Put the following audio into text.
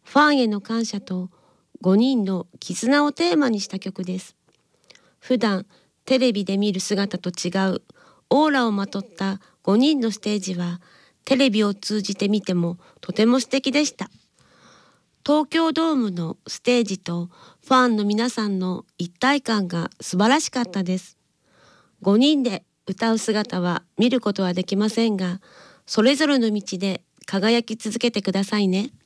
ファンへの感謝と5人の絆をテーマにした曲です。普段テレビで見る姿と違うオーラをまとった5人のステージはテレビを通じて見てもとても素敵でした。東京ドームのステージとファンの皆さんの一体感が素晴らしかったです。5人で歌う姿は見ることはできませんが、それぞれの道で輝き続けてくださいね。